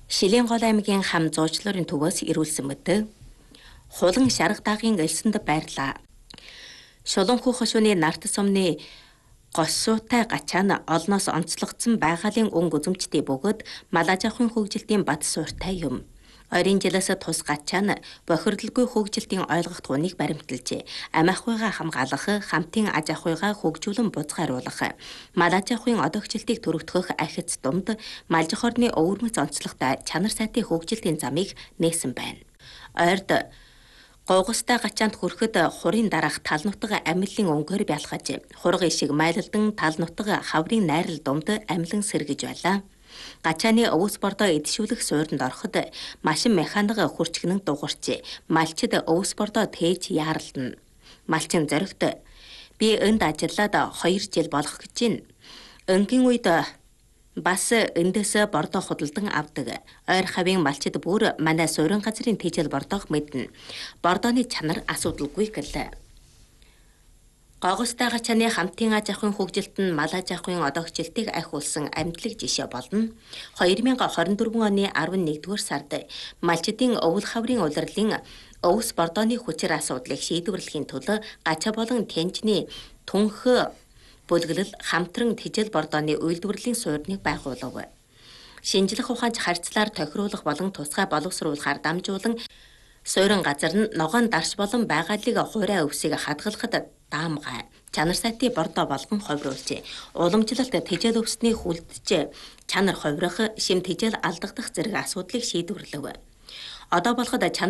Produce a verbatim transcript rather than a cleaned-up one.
Шилэнгол аймгийн хам зуучлалын төвөөс ирүүлсэн мэт. Хулан шарга даагийн элсэнд байрлаа. Шулуунхүү хошууны нарт сумны госсуутай гачаана олноос онцлогдсон байгалийн өнгө үзэмжтэй бөгөөд Малажахын хөгжилтийн бат сууртай юм. Ойрын жилээс тус гачаана бохирдолгүй хөгжилтийн ойлгох тууныг баримталжээ. Ам ахуйгаа хамгаалах, хамтын аж ахуйгаа хөгжүүлэн буцааруулах, Малаж ахуйн одогчлтыг төрөвтгөх ахиц дунд Малжих орны өвөрмөц онцлогтой чанар сайтын хөгжилтийн замыг нээсэн байна. Ойрд Гуйгустай гачаанд хүрэхэд хурын дараах тал нутаг амиллын өнгөөр бялхаж, хурга ишиг майлалдан тал нутаг хаврын найрал дунд амлан сэргэж байлаа. Гачааны өвс бордоо эдшүүлэх суурьнд ороход машин механик хүрчгэн дуурч, малчид өвс бордоо тээж яаралдана. Малчин зоригт би энд ажиллаад хоёр жил болох гэж байна. Өнгийн үед бас эндээс бордоо худалдан авдаг. Ойр хавийн малчид бүр манай суурин газрын тэжээл бордоог мэднэ. Бордооны чанар асуудалгүй гэлээ. Гуйгустай гачааны хамтын аж ахуйн хөгжилт нь Малаж ахуйн одогчлтыг ахиулсан амтлаг жишээ болно. две тысячи двадцать четыре оны eleven-р сард малчидын өвөл хаврын улирлын өвс бордооны хүчир асуудлыг шийдвэрлэхийн төлөө гачаа болон тэнцний түнх бүлгэлэл хамтран тэжээл бордооны үйлдвэрлэлийн суурьныг байгуулав. Шинжлэх ухаанч харьцлаар тохируулах болон тусгай боловсруулахаар дамжуулан суурин газар нь ногоон дарш болон байгаалыг хуурай өвсийг хадгалахад даамгай чанар сайтын бордоо болгон ховруулжээ. Уламжлалт тэжээл өвсний хүлдэж чанар ховрох, шим тэжээл алдагдах зэрэг асуудлыг шийдвэрлэв. Одоо болоход